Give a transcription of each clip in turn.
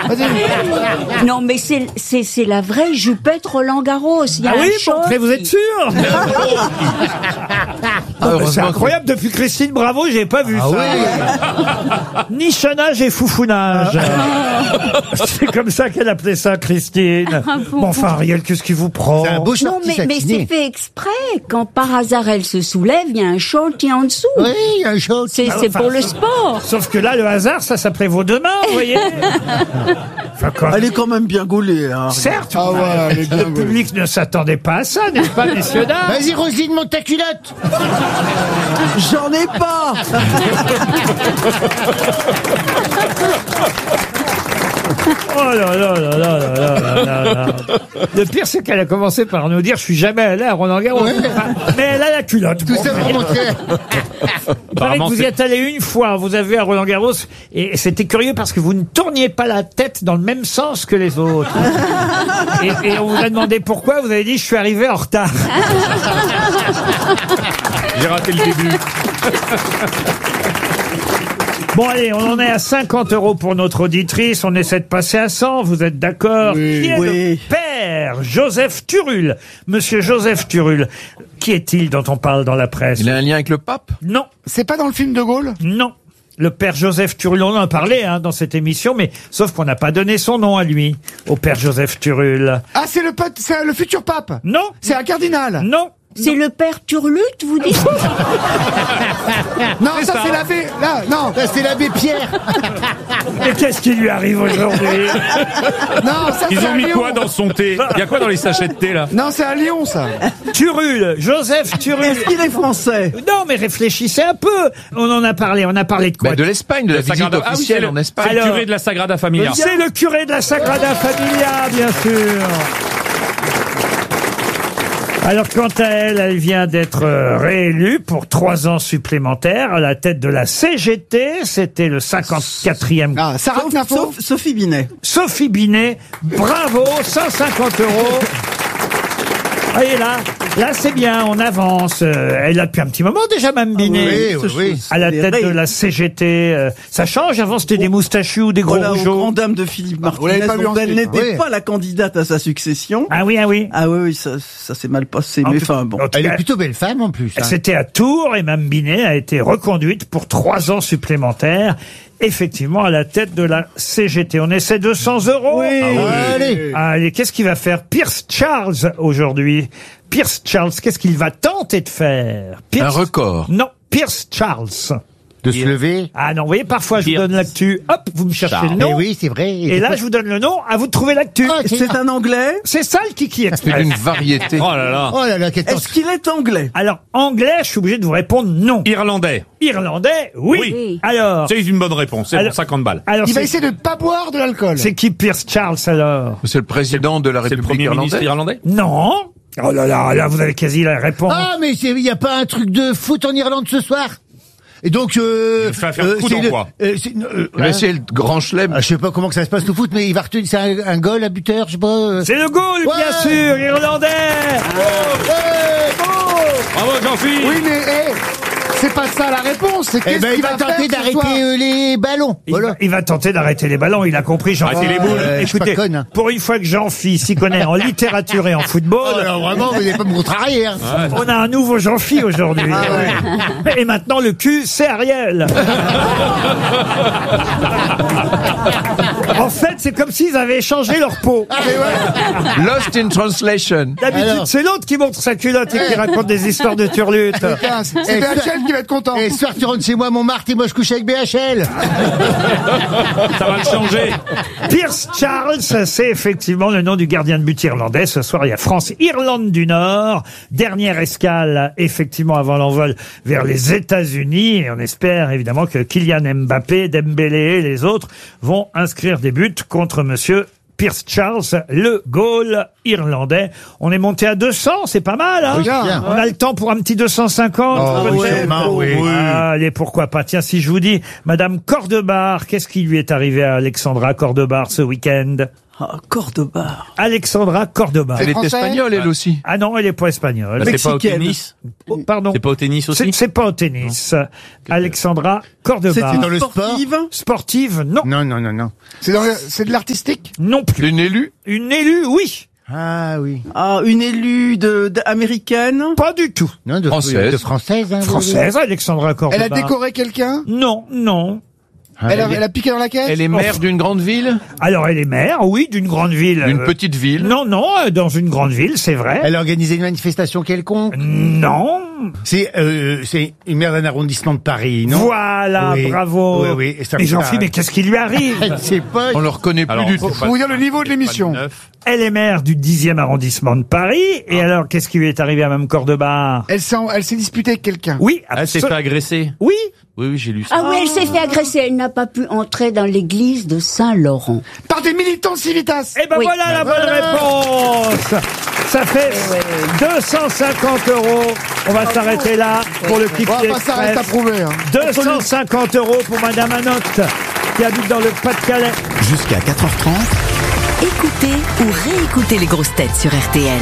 Non, mais c'est la vraie jupette Roland Garros. Il y a oui, un short mais vous êtes sûr? C'est incroyable, depuis Christine Bravo, j'ai pas vu ça. Oui. Nichonnage et foufounage. C'est comme ça qu'elle appelait ça, Christine. Bon, enfin, Ariel, qu'est-ce qui vous prend? C'est un beau Non, mais c'est fait exprès. Quand par hasard elle se soulève, il y a un short qui est en dessous. Oui, il y a un short. C'est pour le sport. Sauf que là, le hasard, ça s'appelait vos deux mains, vous voyez. Enfin, Elle est quand même bien gaulée. Hein. Certes, elle est bien le public ne s'attendait pas à ça, n'est-ce pas, messieurs, dames? Vas-y, Roselyne, monte ta culotte. J'en ai pas. Oh là là là là là là là là. Le pire, c'est qu'elle a commencé par nous dire: je suis jamais allée à Roland Garros. Ouais. Mais elle a la culotte. Tout ça pour montrer. Il paraît que vous y êtes allé une fois, vous avez vu à Roland Garros, et c'était curieux parce que vous ne tourniez pas la tête dans le même sens que les autres. Et on vous a demandé pourquoi, vous avez dit: je suis arrivé en retard. J'ai raté le début. Bon, allez, on en est à 50 € pour notre auditrice. On essaie de passer à 100. Vous êtes d'accord? Oui. Qui est Oui. le père Joseph Turul? Monsieur Joseph Turul. Qui est-il dont on parle dans la presse? Il a un lien avec le pape? Non, C'est pas dans le film de Gaulle? non. Le père Joseph Turul, on en a parlé dans cette émission, mais sauf qu'on n'a pas donné son nom à lui, au père Joseph Turul. Ah, c'est le futur pape. Non, C'est un cardinal. non. C'est le père Turlute, vous dites? Non, ça c'est l'abbé. Là, non. Là, c'est l'abbé Pierre. Mais qu'est-ce qui lui arrive aujourd'hui? Non, ça Ils c'est ont à mis Lyon. quoi dans son thé? Il y a quoi dans les sachets de thé, là? Non, c'est à Lyon, ça. Turul, Joseph Turul. Est-ce qu'il est français? Non, mais réfléchissez un peu. On en a parlé. On a parlé de quoi? De l'Espagne, de la visite Sagrada- officielle c'est en Espagne. C'est le Alors- curé de la Sagrada Familia. C'est le curé de la Sagrada Familia, bien sûr. Alors, quant à elle, elle vient d'être réélue pour 3 ans supplémentaires à la tête de la CGT. C'était le 54e. Ah, Sarah Knafo. Sophie Binet. Sophie Binet, bravo, 150 €. Voyez là c'est bien, on avance. Elle a depuis un petit moment déjà, Mme Binet. Oui. À la tête de la CGT. Ça change, avant c'était des moustachus ou des gros Voilà, aux rougeaux. grandes dames de Philippe Vous l'avez Martinez, pas vu dont elle ensuite, n'était oui. pas la candidate à sa succession. Ah oui, ah oui. Ah oui, ça s'est mal passé, En mais tout- enfin bon. en tout Elle cas, est plutôt belle femme en plus. Hein. C'était à Tours et Mme Binet a été reconduite pour 3 ans supplémentaires. Effectivement, à la tête de la CGT. On essaie 200 €. Oui. Allez. Allez, qu'est-ce qu'il va faire Pierce Charles aujourd'hui? Pierce Charles, qu'est-ce qu'il va tenter de faire? Un record. Non, Pierce Charles. De se lever. Ah non, vous voyez, parfois je vous Pierce donne l'actu, hop, vous me cherchez le Eh nom, oui, c'est vrai. et là je vous donne le nom, à vous de trouver l'actu. Ah, C'est un Anglais. C'est ça le Kiki C'est Express. d'une variété. Oh là là. Oh là là, quelle Est-ce qu'il est anglais? Alors, anglais, je suis obligé de vous répondre non. Irlandais. Irlandais, oui. Oui. Alors, C'est une bonne réponse. C'est Alors- pour 50 balles. alors Il va c'est essayer de ne pas boire de l'alcool. c'est qui Pierce Charles alors? C'est le président de la C'est le République premier ministre irlandaise. irlandais. Non. Oh là là, là vous avez quasi la réponse. Ah, mais il y a pas un truc de foot en Irlande ce soir? Et donc, Il fait faire coup c'est d'envoi. Mais c'est le grand chelem. je sais pas comment que ça se passe le foot, mais il va retenir, c'est un goal à buteur, je sais pas. C'est le goal, bien Ouais. sûr, irlandais. Bravo, Jean-Philippe. Oui, mais c'est pas ça la réponse. C'est Eh qu'est-ce ben, qu'il il va faire tenter ce soir. d'arrêter les ballons. Voilà. Il va tenter d'arrêter les ballons, il a compris, Jean. Arrêtez les boules. Je suis pas Écoutez, conne, hein. pour une fois que Jean-Phi s'y connaît en littérature et en football, Alors vraiment, vous n'allez pas me contrarier. Hein. on a un nouveau Jean-Phi aujourd'hui. Et maintenant, le cul, c'est Ariel. En fait, c'est comme s'ils avaient échangé leur peau. Lost in translation. D'habitude, Alors. c'est l'autre qui montre sa culotte et qui raconte des histoires de turlute. Putain, c'est BHL qui va être content. Et ce soir, tu rentres chez moi, Montmartre, et moi, je couche avec BHL. Ça va le changer. Pierce Charles, c'est effectivement le nom du gardien de but irlandais. Ce soir, il y a France-Irlande du Nord. Dernière escale, effectivement, avant l'envol vers les États-Unis. Et on espère, évidemment, que Kylian Mbappé, Dembélé et les autres vont inscrire des buts contre monsieur Pierce Charles, le goal irlandais. On est monté à 200, c'est pas mal, hein? Oui, bien. On a le temps pour un petit 250. Oh, peut-être. oui, sûrement, oui. Allez, pourquoi pas. Tiens, si je vous dis, Madame Cordebar, qu'est-ce qui lui est arrivé à Alexandra Cordebar ce week-end? Ah, Cordoba. Alexandra Cordoba. Elle est français espagnole, elle aussi. Ah non, elle est pas espagnole. Bah, c'est pas au Mexicaine. tennis. Oh, pardon. C'est pas au tennis aussi. C'est pas au tennis. Alexandra Cordoba. C'est dans une le sport sportive. Sportive, non. Non. C'est de l'artistique? Non plus. Une élue. Une élue, oui. Ah oui. Ah, une élue américaine. Pas du tout. Non, de Française. française. Hein, Française, Alexandra Cordoba. Elle a décoré quelqu'un? Non. Elle a piqué dans la caisse? Elle est maire d'une grande ville. Alors, elle est maire, oui, d'une grande ville. D'une petite ville. Non, dans une grande ville, c'est vrai. Elle a organisé une manifestation quelconque. Non. C'est une maire d'un arrondissement de Paris, non? Voilà, Oui. bravo. Oui. Et ça Et me Jean-Philippe, parle. mais qu'est-ce qui lui arrive? Je sais pas. On le reconnaît plus Alors, du tout. Faut vous dire le niveau de l'émission. Elle est maire du 10e arrondissement de Paris. Et alors, qu'est-ce qui lui est arrivé à Mme Cordoba? Elle s'est disputée avec quelqu'un. Oui, Elle s'est fait agresser. Oui. Oui, j'ai lu ça. Ah oui, elle s'est fait agresser. Elle n'a pas pu entrer dans l'église de Saint-Laurent. Par des militants Civitas. Eh ben Oui. voilà la bonne réponse. Ça fait 250 €. On va s'arrêter là pour le On Kiki va pas s'arrêter à Express. prouver. Hein. 250 € pour Madame Anotte, qui habite dans le Pas-de-Calais. Jusqu'à 4h30. Écoutez ou réécoutez les grosses têtes sur RTL.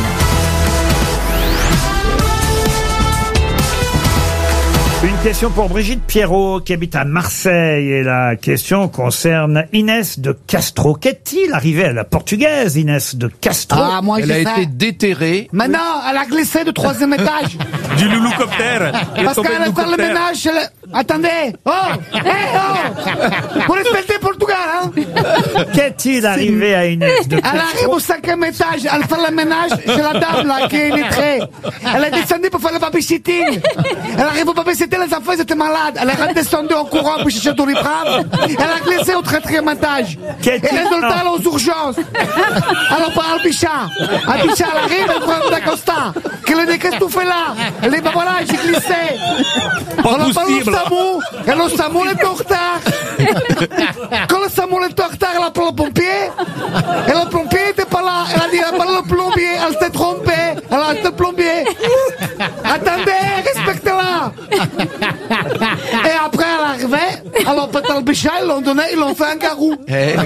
Une question pour Brigitte Pierrot, qui habite à Marseille. Et la question concerne Inès de Castro. Qu'est-il arrivé à la portugaise, Inès de Castro? Ah, moi Elle a j'ai ça. été déterrée. Maintenant, elle a glissé de 3e étage. Du louloucoptère. Parce qu'elle allait faire le ménage. Attendez. Oh. Vous respectez Portugal, hein? Qu'est-il arrivé à Inès de Elle Castro? arrive au 5e étage, elle fait le ménage chez la dame là qui est lettrée. Elle est descendue pour faire le babysitting. Elle arrive au babysitting, les enfants ils étaient malades. Elle est redescendue en courant pour chercher Doliprane. Elle a glissé au 4e étage. Et résultat, elle est aux urgences. Alors par Albichat. Albichat, elle arrive, elle prend d'Acosta. Qu'elle lui dit, qu'est-ce que tu fais là? Elle dit, bah voilà, j'ai glissé. Alors par le SAMU. Et le SAMU est en retard. Quand le SAMU est en retard, elle appelle le pompier. Et le pompier n'était pas là. Elle a dit, elle parle le plombier. Elle s'est trompée. Elle a acheté le plombier. Attendez, respectez-la. Et après, elle est arrivée. Alors, peut-être le Bichat, ils l'ont donné, ils l'ont fait un garou. Eh,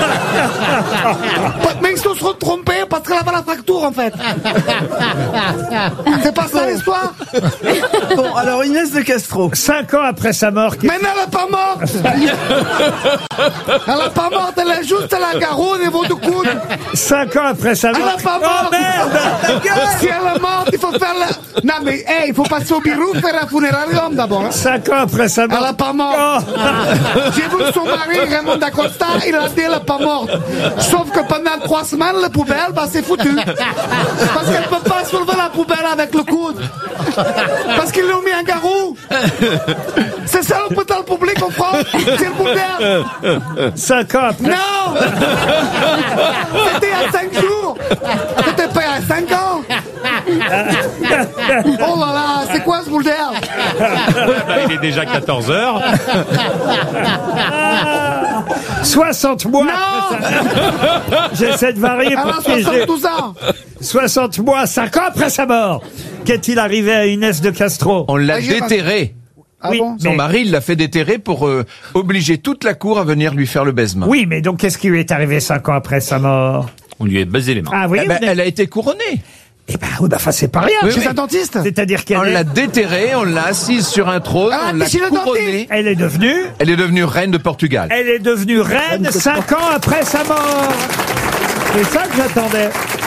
Mais ils se sont trompés parce qu'elle avait la fracture, en fait. C'est pas ça l'histoire? Bon, alors Inès de Castro. 5 ans après sa mort, Mais elle n'est pas morte. Elle n'est pas morte, elle est juste à la garou au niveau du coude. 5 ans après sa Elle mort. n'est pas Oh morte. merde! Si elle est morte, il faut faire la... Non, mais, hey, il faut passer au bureau, faire un funérarium d'abord. Hein. 5 ans après sa mort. Elle n'est pas morte. Oh. J'ai vu son mari, Raymond Dacosta, il a dit elle n'est pas morte. Sauf que pendant 3 semaines, la poubelle, bah, c'est foutu. Parce qu'elle ne peut pas soulever la poubelle avec le coude. Parce qu'ils lui ont mis un garou. C'est ça l'hôpital public en France. C'est le bordel. 5 ans après. Non. C'était il y a 5 jours. C'était pas il y a 5 ans. Oh là là, c'est quoi ce bordel? Il est déjà 14h. 60 mois. Non. J'essaie de varier Elle pour a piéger. 72 ans. 60 mois, 5 ans après sa mort. Qu'est-il arrivé à Inès de Castro? on l'a Ah, j'ai pas- déterrée. Ah Oui, bon? Son mais- mari l'a fait déterrer pour obliger toute la cour à venir lui faire le baisement. Oui, mais donc qu'est-ce qui lui est arrivé 5 ans après sa mort? On lui a baisé les mains. Ah oui, Eh ben, vous n'êtes- elle a été couronnée. Eh ben oui, bah, enfin, c'est pas rien. Oui, Chez oui. un dentiste? C'est-à-dire qu'elle On est... l'a déterrée, on l'a assise sur un trône, Ah, on l'a chez le couronnée. Elle est devenue... Elle est devenue reine de Portugal. Elle est devenue reine 5 ans après sa mort. C'est ça que j'attendais.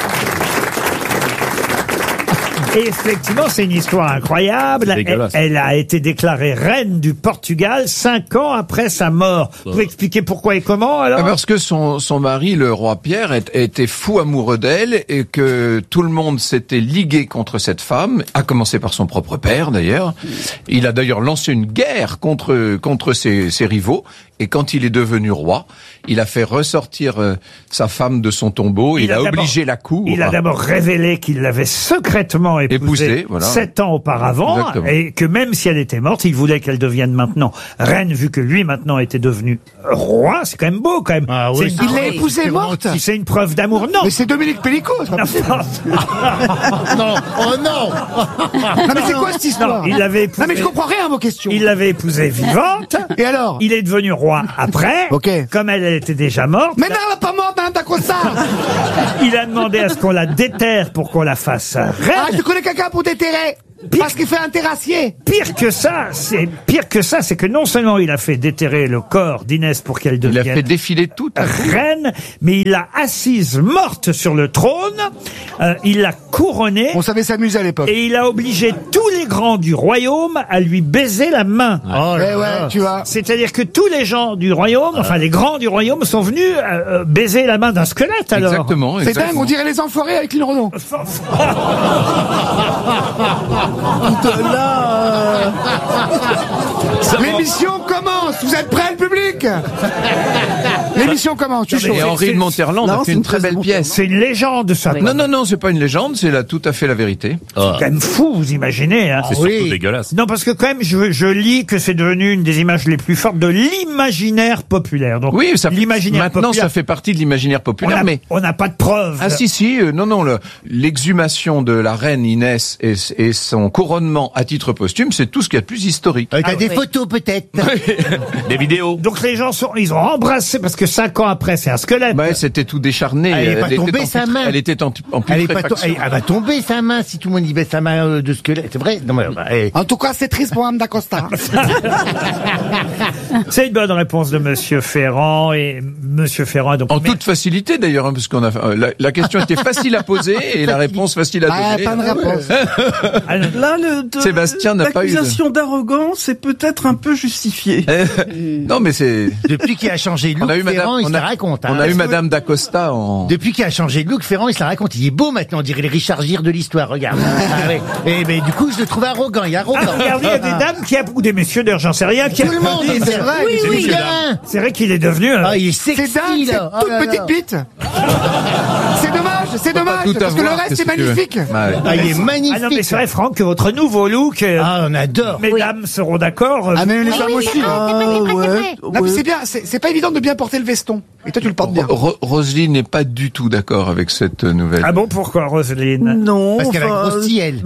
Et effectivement, c'est une histoire incroyable. Elle, Dégueulasse. elle a été déclarée reine du Portugal 5 ans après sa mort. Vous pouvez expliquer pourquoi et comment, alors? Parce que son mari, le roi Pierre, était fou amoureux d'elle et que tout le monde s'était ligué contre cette femme, à commencer par son propre père d'ailleurs. Il a d'ailleurs lancé une guerre contre ses rivaux. Et quand il est devenu roi, il a fait ressortir sa femme de son tombeau. Il a d'abord- obligé la cour. Il a d'abord révélé qu'il l'avait secrètement épousée Épousée, voilà. 7 ans auparavant, Exactement. et que même si elle était morte, il voulait qu'elle devienne maintenant reine, vu que lui maintenant était devenu roi. C'est quand même beau, quand même. Ah oui, C'est Il une- l'a épousée morte. c'est une preuve d'amour. Non. Mais c'est Dominique Pellico. c'est pas possible. Non, oh non. Non, mais c'est quoi cette histoire? Non, il l'avait Non, mais je épousée, comprends rien à vos questions. il l'avait épousée vivante. Et alors? Il est devenu roi roi après. Ok. Comme elle était déjà morte, Mais non, elle n'est pas morte, Madame Dacosta. il a demandé à ce qu'on la déterre pour qu'on la fasse reine. Ah, je connais quelqu'un pour déterrer. Parce qu'il fait un terrassier. Pire que ça, c'est que non seulement il a fait déterrer le corps d'Inès pour qu'elle Il a fait devienne défiler tout à coup. reine, mais il l'a assise morte sur le trône, il l'a couronnée, On savait s'amuser à l'époque. et il a obligé tous les grands du royaume à lui baiser la main. Oh là là. Ouais, tu vois. C'est-à-dire que tous les gens du royaume, enfin les grands du royaume, sont venus baiser la main d'un squelette alors. Exactement. C'est dingue, on dirait les enfoirés avec Lynn Renault. L'émission commence. Vous êtes prêts, le public? L'émission commence. Tu Non, mais Et Henri de Monterland Non, a c'est fait une une très très belle bonne pièce. C'est une légende ça. Non, c'est pas une légende, c'est tout à fait la vérité. C'est quand même fou, vous imaginez. Hein. C'est surtout dégueulasse. Non, parce que quand même, je lis que c'est devenu une des images les plus fortes de l'imaginaire populaire. Donc, Oui, l'imaginaire maintenant populaire, ça fait partie de l'imaginaire populaire, mais on n'a pas de preuves. ah si, non, l'exhumation de la reine Inès et son couronnement à titre posthume, c'est tout ce qu'il y a de plus historique. T'as des photos peut-être. Des vidéos. Donc les gens ils ont embrassé parce que 5 ans après, c'est un squelette. Ouais, c'était tout décharné. Elle est pas était tombée, en sa main. Elle était en Elle est pas putréfaction. elle va tomber sa main si tout le monde y baisse sa main de squelette. C'est vrai? Non mais En tout cas, c'est triste pour Mme Dacosta. C'est une bonne réponse de Monsieur Ferrand et Monsieur Ferrand a donc En toute facilité d'ailleurs, hein, parce qu'on a la question était facile à poser et la réponse facile à Ah, donner. pas de réponse. Là, Sébastien n'a pas eu de- l'accusation d'arrogance c'est peut-être un peu justifiée. Non, mais c'est. depuis qu'il a changé de look, Ferrand, il se la raconte. On a eu Madame d'Acosta en. Depuis qu'il a changé de look, Ferrand, il se la raconte. Il est beau maintenant, on dirait le Richard Gere de l'histoire, regarde. Ah ouais. Et ben, du coup, je le trouve arrogant, il est arrogant. Ah, regardez, il y a des dames ou des messieurs d'ailleurs, j'en sais rien, qui Tout le monde, applaudissent. c'est vrai. Oui, c'est oui, bien. C'est vrai qu'il est devenu. Ah, il est C'est sexy, dingue, c'est là. Oh toute là là. petite bite. C'est dommage, Tout parce que le avoir, reste qu'est-ce est que tu veux. magnifique. Ouais. Ah, il est magnifique. Ah non, mais c'est vrai, Franck, que votre nouveau look, Ah, on adore. mesdames seront d'accord. Ah, mais les femmes aussi. Ouais. Non, mais c'est bien, c'est pas évident de bien porter le veston. Et toi, tu le portes bien. Roselyne n'est pas du tout d'accord avec cette nouvelle. Ah bon, pourquoi, Roselyne? Non. Parce qu'elle a grossi, elle.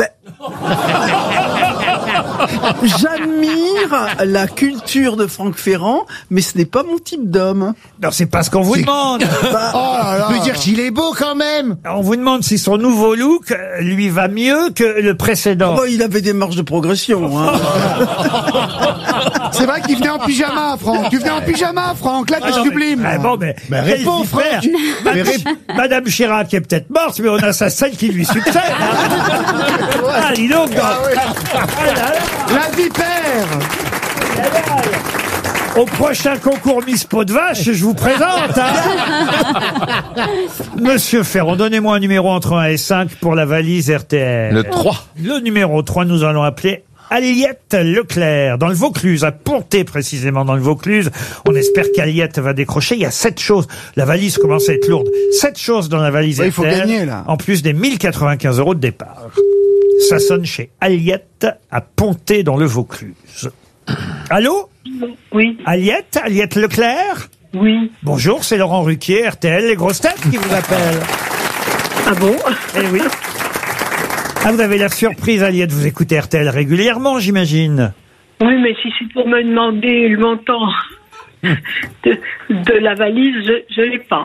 J'admire la culture de Franck Ferrand, mais ce n'est pas mon type d'homme. Non, c'est pas ce qu'on vous demande. Oh là là. Je veux dire qu'il est beau quand même. On vous demande si son nouveau look lui va mieux que le précédent. Bon, il avait des marges de progression. Hein. C'est vrai qu'il venait en pyjama, Franck. Tu venais en pyjama, Franck. Là, t'es sublime. Ah bon, mais réponds, frère. Madame Chirac est peut-être morte, mais on a sa celle qui lui succède. Ah, dis donc. La vipère. Au prochain concours Miss Peau de Vache, je vous présente. Hein. Monsieur Ferrand, donnez-moi un numéro entre 1 et 5 pour la valise RTL. Le 3. Le numéro 3, nous allons appeler Aliette Leclerc, dans le Vaucluse, à Ponté précisément dans le Vaucluse. On espère qu'Aliette va décrocher. Il y a 7 choses. La valise commence à être lourde. 7 choses dans la valise Ouais, il faut RTL, gagner, là. en plus des 1095 € de départ. Ça sonne chez Aliette à Ponté dans le Vaucluse. Allô? Oui, Aliette Leclerc? oui. Bonjour, c'est Laurent Ruquier, RTL, les grosses têtes qui vous appellent. Ah bon? Eh oui. Ah, vous avez l'air surprise, Aliette, vous écoutez RTL régulièrement, j'imagine. Oui, mais si c'est pour me demander le montant de la valise, je l'ai pas.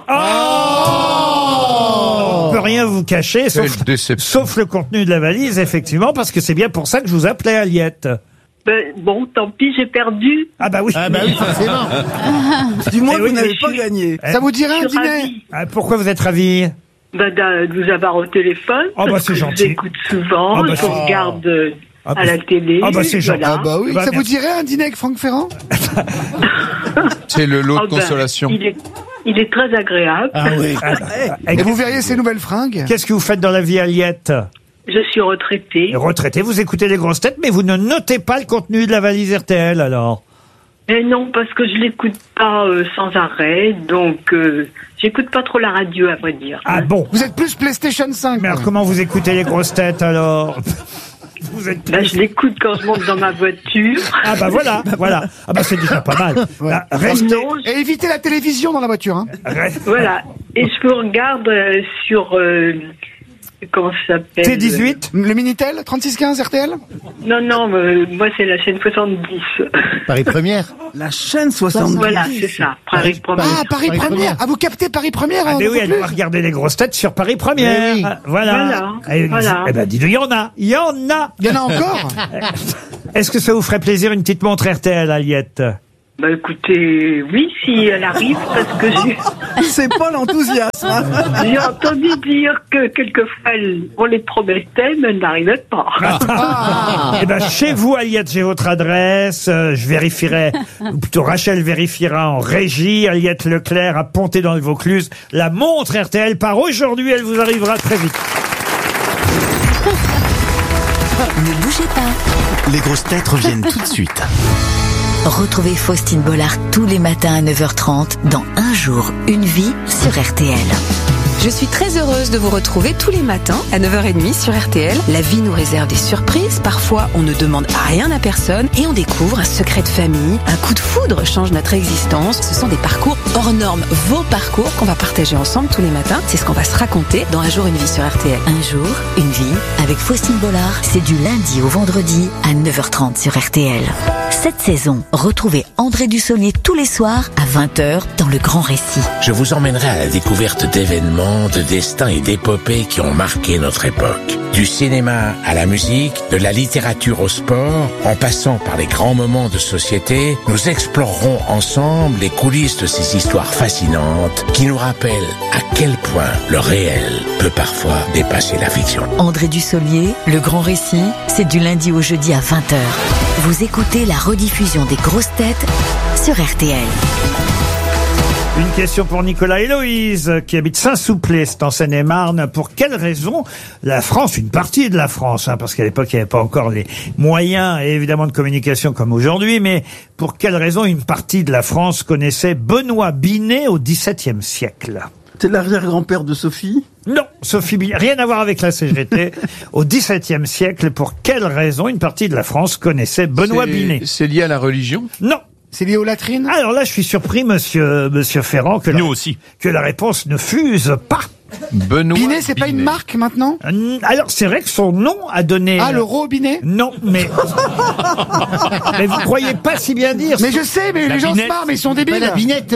On peut rien vous cacher, sauf le contenu de la valise, effectivement, parce que c'est bien pour ça que je vous appelais, Aliette. Ben, bon, tant pis, j'ai perdu. Ah bah oui. Ah bah oui, forcément. Du moins, Eh oui, vous n'avez mais pas je- gagné. Ça vous dirait un Je suis dîner? ravie Pourquoi vous êtes ravi? Ben, de vous avoir au téléphone. Oh, bah, parce c'est que gentil. Je vous écoute souvent, Oh, bah, je c'est- vous regarde Ah, bah, à la télé. ah, bah, c'est gentil. voilà. Ah bah oui, Bah, ça vous merci. dirait un dîner avec Franck Ferrand? C'est le lot Ah de ben, consolation. il est très agréable. Ah oui. Et vous verriez ses nouvelles fringues? Qu'est-ce que vous faites dans la vie, Aliette? Je suis retraitée. Retraité, vous écoutez les grosses têtes, mais vous ne notez pas le contenu de la valise RTL, alors? Mais non, parce que je l'écoute pas sans arrêt, donc j'écoute pas trop la radio, à vrai dire. Ah bon? Vous êtes plus PlayStation 5. Mais alors, comment vous écoutez les grosses têtes, alors? Vous êtes Ben, je l'écoute quand je monte dans ma voiture. Ah bah voilà, voilà. Ah bah c'est déjà pas mal. Là, restez, Non, Et évitez la télévision dans la voiture, hein. restez- voilà. Et je vous regarde sur comment ça s'appelle? T18. Le Minitel, 3615 RTL? Non, moi c'est la chaîne 70. Paris Première. La chaîne 70. Voilà, c'est ça, Paris Première. Ah, Paris Paris Première. Première. Ah, vous captez Paris Première? Ah, hein, mais oui, beaucoup elle plus. doit regarder les grosses têtes sur Paris Première. Eh oui. Voilà. Voilà. Eh ben, dis-le, il y en a. Il y en a encore? Est-ce que ça vous ferait plaisir une petite montre RTL, Aliette? Bah écoutez, oui, si elle arrive, parce que C'est pas l'enthousiasme. hein. j'ai entendu dire que quelquefois on les promettait, mais elles n'arrivaient pas. Eh ben, chez vous, Aliette, j'ai votre adresse. Je vérifierai, ou plutôt Rachel vérifiera en régie. Aliette Leclerc à Ponté dans le Vaucluse. La montre RTL part aujourd'hui. Elle vous arrivera très vite. Ne bougez pas. Les grosses têtes reviennent tout de suite. Retrouvez Faustine Bollard tous les matins à 9h30 dans Un jour, une vie sur RTL. Je suis très heureuse de vous retrouver tous les matins à 9h30 sur RTL. La vie nous réserve des surprises. Parfois, on ne demande rien à personne et on découvre un secret de famille. Un coup de foudre change notre existence. Ce sont des parcours hors normes. Vos parcours qu'on va partager ensemble tous les matins. C'est ce qu'on va se raconter dans Un jour, une vie sur RTL. Un jour, une vie avec Faustine Bollard. C'est du lundi au vendredi à 9h30 sur RTL. Cette saison, retrouvez André Dussolier tous les soirs à 20h dans Le Grand Récit. Je vous emmènerai à la découverte d'événements, de destins et d'épopées qui ont marqué notre époque. Du cinéma à la musique, de la littérature au sport, en passant par les grands moments de société, nous explorerons ensemble les coulisses de ces histoires fascinantes qui nous rappellent à quel point le réel peut parfois dépasser la fiction. André Dussolier, Le Grand Récit, c'est du lundi au jeudi à 20h. Vous écoutez la rediffusion des grosses têtes sur RTL. Une question pour Nicolas Héloïse, qui habite Saint-Souplé, c'est en Seine-et-Marne. Pour quelle raison la France, une partie de la France, parce qu'à l'époque il n'y avait pas encore les moyens et évidemment de communication comme aujourd'hui, mais pour quelle raison une partie de la France connaissait Benoît Binet au XVIIe siècle? C'est l'arrière-grand-père de Sophie? Non, Sophie Binet, rien à voir avec la CGT. Au XVIIe siècle, pour quelle raison une partie de la France connaissait Benoît Binet? C'est lié à la religion? Non. C'est lié aux latrines? Alors là, je suis surpris, monsieur Ferrand, que la réponse ne fuse pas. Benoît Binet, c'est pas une marque maintenant? Alors, c'est vrai que son nom a donné... Ah, le Robinet? Non, mais... mais vous croyez pas si bien dire. Mais je sais, mais les gens se marrent, mais ils sont débiles. La binette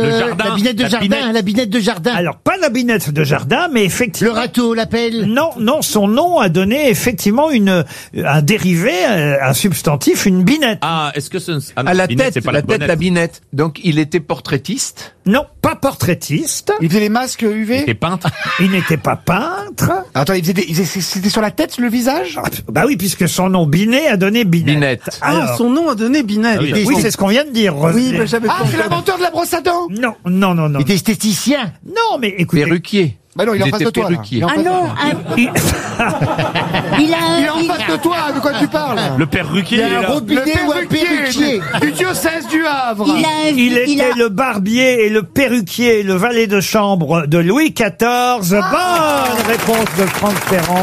de jardin. Alors, pas la binette de jardin, mais effectivement... Le râteau, la pelle. Non, son nom a donné effectivement un dérivé, un substantif, une binette. Ah, est-ce que à la binette, tête, c'est pas la la tête, bonnette. la binette. Donc, il était portraitiste? Non, pas portraitiste. Il faisait les masques UV? T'es peintre? Il n'était pas peintre. Attends, c'était sur la tête, le visage? Bah oui, puisque son nom Binet a donné binette. Binette. Alors, son nom a donné Binette. oui, c'est ce qu'on vient de dire. Oui, Roselyne. mais j'avais pas Ah, c'est l'inventeur de la brosse à dents? Non. Il était esthéticien. Non, mais écoutez... Perruquier. Bah non, il est en face était de toi, là. perruquier. Il est en Ah face de non, toi. Il- il a Il est en face de toi, de quoi tu parles? Le perruquier, Il y il est a un là. robinet ou un perruquier. du diocèse du Havre. Il était le barbier et le perruquier, le valet de chambre de Louis XIV. Bonne réponse de Franck Ferrand.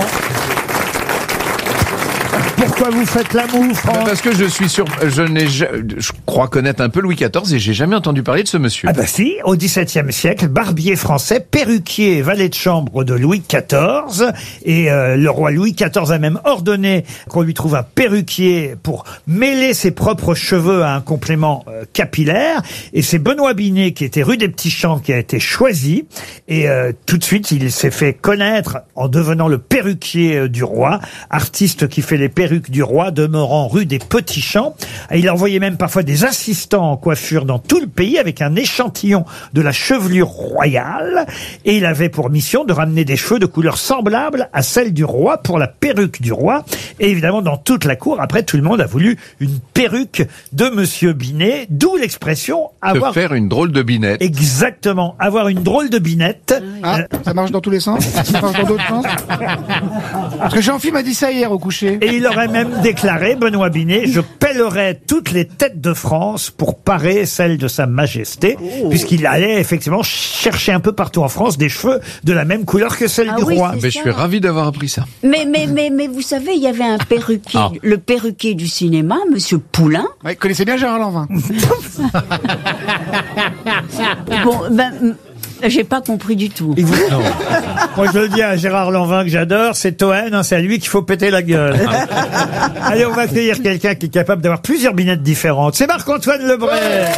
Pourquoi vous faites la moue, Franck? Parce que je suis sûr, je crois connaître un peu Louis XIV et j'ai jamais entendu parler de ce monsieur. Ah bah si, au XVIIe siècle, barbier français, perruquier, valet de chambre de Louis XIV, et le roi Louis XIV a même ordonné qu'on lui trouve un perruquier pour mêler ses propres cheveux à un complément capillaire, et c'est Benoît Binet qui était rue des Petits Champs qui a été choisi, et tout de suite il s'est fait connaître en devenant le perruquier du roi, artiste qui fait les perruques du roi demeurant rue des Petits Champs. Et il envoyait même parfois des assistants en coiffure dans tout le pays avec un échantillon de la chevelure royale, et il avait pour mission de ramener des cheveux de couleur semblable à celle du roi pour la perruque du roi. Et évidemment, dans toute la cour, après, tout le monde a voulu une perruque de monsieur Binet, d'où l'expression avoir... De faire une drôle de binette. Exactement, avoir une drôle de binette. Ah, ça marche dans tous les sens? Ça marche dans d'autres sens? Parce que Jean-Philippe m'a dit ça hier au coucher. Et il aurait même déclaré, Benoît Binet, je pèlerai toutes les têtes de France pour parer celle de Sa Majesté, puisqu'il allait effectivement chercher un peu partout en France des cheveux de la même couleur que celle Ah du oui, roi. c'est Mais je suis ravi d'avoir appris ça. Mais vous savez, il y avait un perruquier, le perruquier du cinéma, Monsieur Poulain. Ouais, connaissez bien Gérard Lanvin. Bon, J'ai pas compris du tout. Moi, je le dis à Gérard Lanvin que j'adore, c'est Toen, hein, c'est à lui qu'il faut péter la gueule. Allez, on va accueillir quelqu'un qui est capable d'avoir plusieurs binettes différentes. C'est Marc-Antoine Lebray.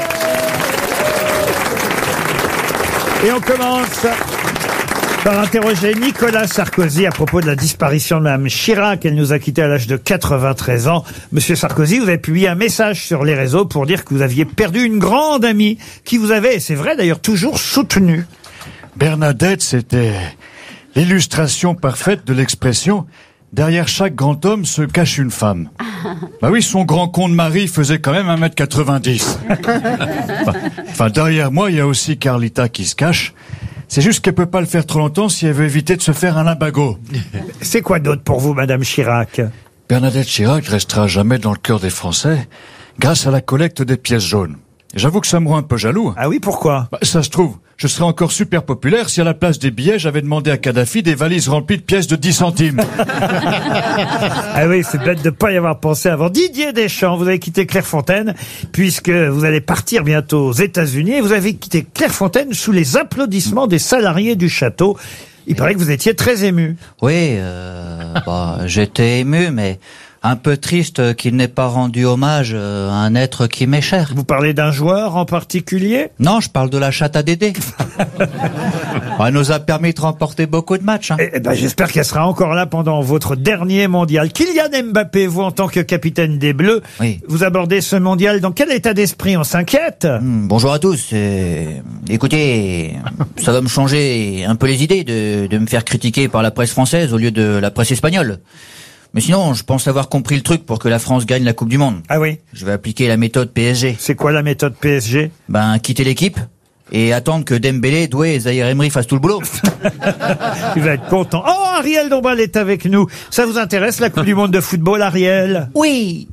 Et on commence par interroger Nicolas Sarkozy à propos de la disparition de Mme Chirac. Elle nous a quittés à l'âge de 93 ans. Monsieur Sarkozy, vous avez publié un message sur les réseaux pour dire que vous aviez perdu une grande amie qui vous avait, et c'est vrai d'ailleurs, toujours soutenu. Bernadette, c'était l'illustration parfaite de l'expression « derrière chaque grand homme se cache une femme ». Bah oui, son grand con de mari faisait quand même 1m90. Enfin, derrière moi, il y a aussi Carlita qui se cache. C'est juste qu'elle peut pas le faire trop longtemps si elle veut éviter de se faire un limbago. C'est quoi d'autre pour vous, Madame Chirac? Bernadette Chirac restera jamais dans le cœur des Français grâce à la collecte des pièces jaunes. J'avoue que ça me rend un peu jaloux. Ah oui, pourquoi? Bah, ça se trouve, je serais encore super populaire si à la place des billets, j'avais demandé à Kadhafi des valises remplies de pièces de 10 centimes. Ah oui, c'est bête de pas y avoir pensé avant. Didier Deschamps, vous avez quitté Clairefontaine puisque vous allez partir bientôt aux États-Unis et vous avez quitté Clairefontaine sous les applaudissements des salariés du château. Il paraît que vous étiez très ému. Oui, j'étais ému, mais un peu triste qu'il n'ait pas rendu hommage à un être qui m'est cher. Vous parlez d'un joueur en particulier? Non, je parle de la chatte à Dédé. Elle nous a permis de remporter beaucoup de matchs. Hein. Eh ben, j'espère qu'elle sera encore là pendant votre dernier mondial. Kylian Mbappé, vous en tant que capitaine des Bleus, oui. Vous abordez ce mondial dans quel état d'esprit? On s'inquiète? Bonjour à tous. Écoutez, ça va me changer un peu les idées de me faire critiquer par la presse française au lieu de la presse espagnole. Mais sinon, je pense avoir compris le truc pour que la France gagne la Coupe du Monde. Ah oui? Je vais appliquer la méthode PSG. C'est quoi la méthode PSG? Quitter l'équipe et attendre que Dembélé, Doué et Zahir Emery fassent tout le boulot. Il va être content. Oh, Ariel Dombal est avec nous. Ça vous intéresse, la Coupe du Monde de football, Ariel? Oui.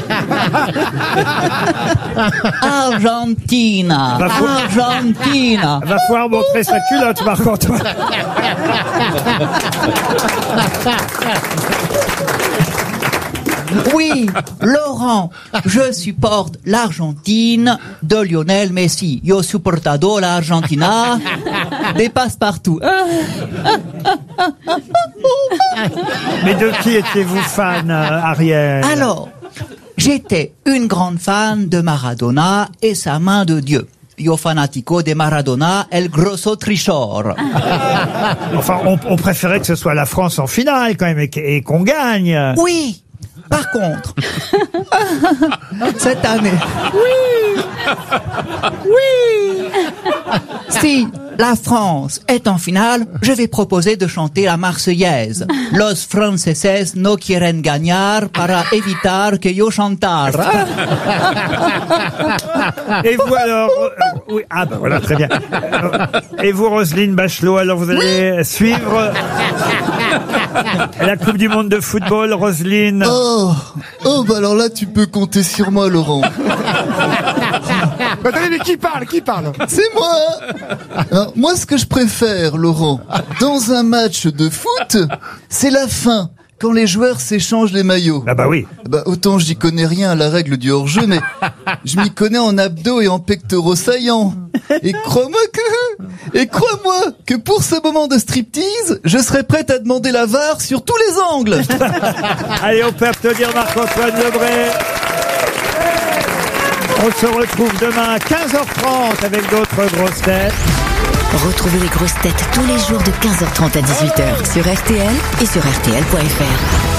Argentina. Argentina. Va pouvoir montrer sa culotte, Marc-Antoine. Oui, Laurent, je supporte l'Argentine de Lionel Messi. Yo supportado l'Argentina des passe-partout. Mais de qui étiez-vous fan, Ariel? Alors, j'étais une grande fan de Maradona et sa main de Dieu. Yo fanatico de Maradona, el grosso trichor. Enfin, on préférait que ce soit la France en finale, quand même, et qu'on gagne. Oui. Par contre, cette année, oui, si la France est en finale, je vais proposer de chanter la Marseillaise. Los franceses no quieren ganar para evitar que yo chantar. Et vous alors oui, ah ben voilà, très bien. Et vous, Roselyne Bachelot, alors vous allez suivre la Coupe du Monde de football, Roselyne? Oh, bah alors là, tu peux compter sur moi, Laurent. Attendez, mais qui parle? C'est moi. Alors, moi, ce que je préfère, Laurent, dans un match de foot, c'est la fin. Quand les joueurs s'échangent les maillots. Ah bah oui. Bah autant j'y connais rien à la règle du hors-jeu, mais je m'y connais en abdos et en pectoraux saillants. Et crois-moi que pour ce moment de striptease, je serais prête à demander la VAR sur tous les angles. Allez, on peut applaudir Marc-Antoine Lebray. On se retrouve demain à 15h30 avec d'autres grosses têtes. Retrouvez les grosses têtes tous les jours de 15h30 à 18h sur RTL et sur RTL.fr.